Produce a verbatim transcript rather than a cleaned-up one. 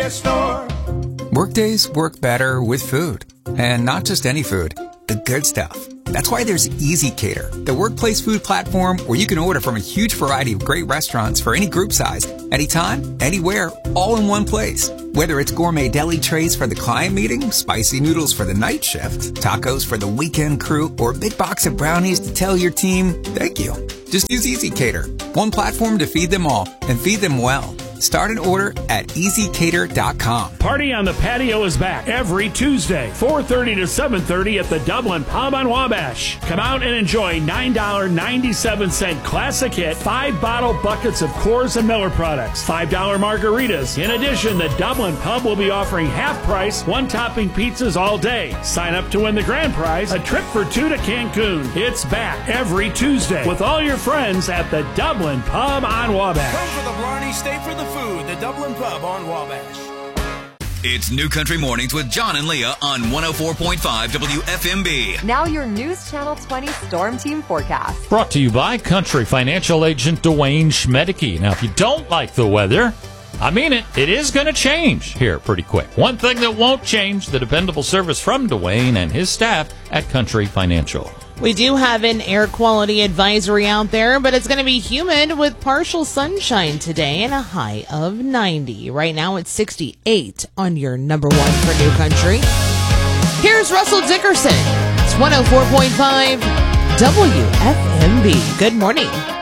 Store. Workdays work better with food. And not just any food, the good stuff. That's why there's EasyCater, the workplace food platform where you can order from a huge variety of great restaurants for any group size, anytime, anywhere, all in one place. Whether it's gourmet deli trays for the client meeting, spicy noodles for the night shift, tacos for the weekend crew, or a big box of brownies to tell your team, thank you. Just use EasyCater, one platform to feed them all and feed them well. Start an order at easy cater dot com. Party on the Patio is back every Tuesday, four thirty to seven thirty at the Dublin Pub on Wabash. Come out and enjoy nine dollars and ninety-seven cents classic hit, five bottle buckets of Coors and Miller products, five dollars margaritas. In addition, the Dublin Pub will be offering half-price, one-topping pizzas all day. Sign up to win the grand prize, a trip for two to Cancun. It's back every Tuesday with all your friends at the Dublin Pub on Wabash. Come for the Blarney, stay for the food, the Dublin Pub on Wabash. It's New Country Mornings with John and Leah on one oh four point five W F M B. Now your News Channel twenty Storm Team forecast. Brought to you by Country Financial Agent Dwayne Schmedeke. Now, if you don't like the weather, I mean it, it is going to change here pretty quick. One thing that won't change, the dependable service from Dwayne and his staff at Country Financial. We do have an air quality advisory out there, but it's going to be humid with partial sunshine today and a high of ninety. Right now it's sixty-eight on your number one for New Country. Here's Russell Dickerson. It's one oh four point five W F M B. Good morning.